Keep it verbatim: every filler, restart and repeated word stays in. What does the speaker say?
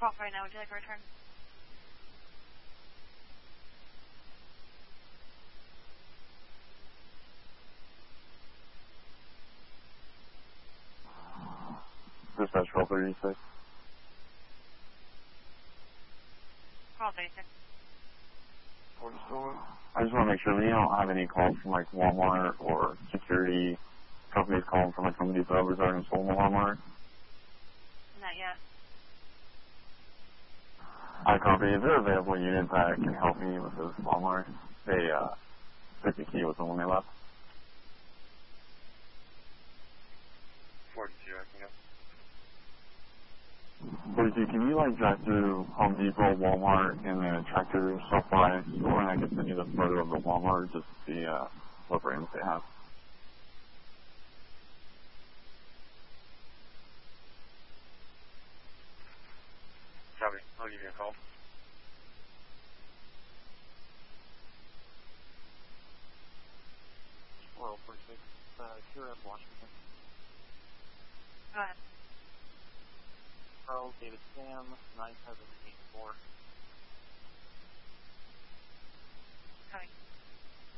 twelve right now. Would you like a return? Dispatch twelve thirty-six. twelve thirty-six. I just want to make sure we don't have any calls from like Walmart or security companies calling from like somebody that regarding stolen Walmart. Not yet. I copy. Is there available unit that can help me with this Walmart? They uh, took the key with them when they left. forty-two, I can go. forty-two, can you like drive through Home Depot, Walmart, and then a Tractor Supply store, and I can send you the photo of the Walmart just to see uh, what brands they have. Copy. I'll give you a call. twelve forty-six, uh, Kira, Washington. Go ahead. Charles David Sam, nine seven eight four. Coming.